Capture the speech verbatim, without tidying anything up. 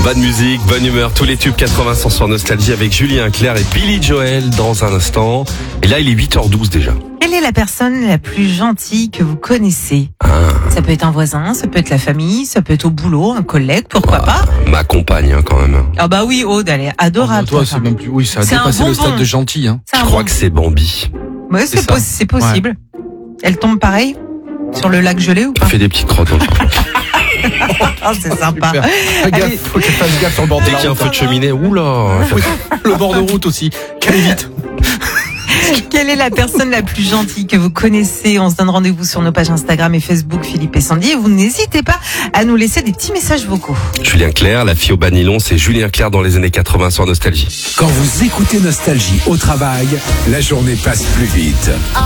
Bonne musique, bonne humeur, tous les tubes quatre-vingts cent sur Nostalgie avec Julien Clerc et Billy Joel dans un instant. Et là, il est huit heures douze déjà. Quelle est la personne la plus gentille que vous connaissez? Ah. Ça peut être un voisin, ça peut être la famille, ça peut être au boulot, un collègue, pourquoi Ah, pas? ma compagne, hein, quand même. Ah bah oui, Aude, elle est adorable. toi, ta c'est femme. même plus, oui, ça a C'est un dépassé le bonbon. stade de gentil, hein. C'est Je un crois bon- que c'est Bambi. Ouais, c'est c'est, ça. pos- c'est possible. Elle tombe pareil sur le lac gelé ou Elle pas? fait des petites crottes. Hein. Ah, c'est sympa. Super. Fais gaffe, Allez. faut qu'elle fasse gaffe sur le bord de Dès la qu'il y a un route. feu de cheminée, oula. Oui, le bord de route aussi. Qu'elle est vite. Quelle est la personne la plus gentille que vous connaissez? On se donne rendez-vous sur nos pages Instagram et Facebook Philippe et Sandy. Et vous n'hésitez pas à nous laisser des petits messages vocaux. Julien Clerc, la fille au bas nylon, c'est Julien Clerc dans les années quatre-vingts sur Nostalgie. Quand vous écoutez Nostalgie au travail, la journée passe plus vite.